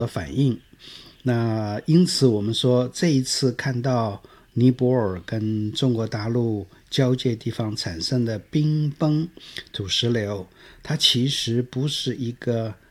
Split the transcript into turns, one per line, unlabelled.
的反应。那因此我们说这一次看到尼泊尔跟中国大陆交界地方产生的冰崩土石流，它其实不是一个